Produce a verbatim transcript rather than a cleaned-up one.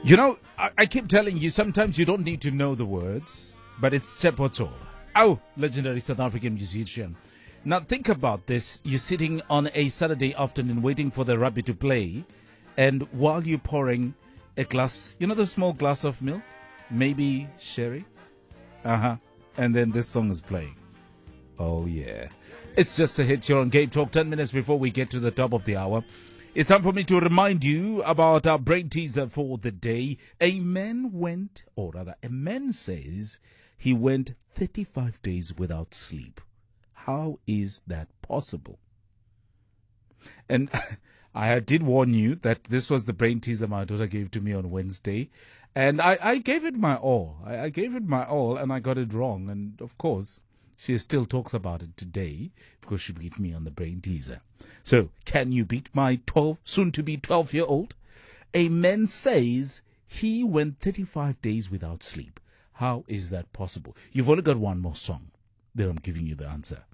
You know, I, I keep telling you, sometimes you don't need to know the words, but it's Tshepo. Oh, legendary South African musician. Now think about this. You're sitting on a Saturday afternoon waiting for the rugby to play, and while you're pouring a glass, you know the small glass of milk? Maybe sherry? Uh-huh. And then this song is playing. Oh, yeah. It's just a hit here on Game Talk, ten minutes before we get to the top of the hour. It's time for me to remind you about our brain teaser for the day. A man went, or rather, a man says he went thirty-five days without sleep. How is that possible? And I did warn you that this was the brain teaser my daughter gave to me on Wednesday. And I, I gave it my all. I, I gave it my all, and I got it wrong. And, of course, she still talks about it today because she beat me on the brain teaser. So, can you beat my twelve, soon-to-be twelve-year-old? A man says he went thirty-five days without sleep. How is that possible? You've only got one more song. Then I'm giving you the answer.